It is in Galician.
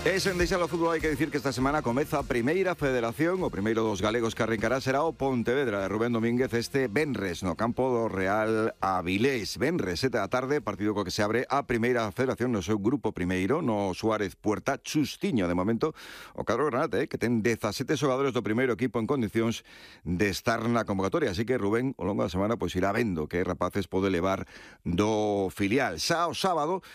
En Deixalo Fútbol hai que dicir que esta semana comeza a primeira federación. O primeiro dos galegos que arrancará será o Pontevedra de Rubén Domínguez este venres no campo do Real Avilés. Venres, 7 da tarde, partido co que se abre a primeira federación no seu grupo primeiro, no Suárez Puerta. Chustiño, de momento, o cadro granate, que ten 17 xogadores do primeiro equipo en condicións de estar na convocatoria. Así que Rubén, ao longo da semana, pois irá vendo que rapaces pode levar do filial. Xa o sábado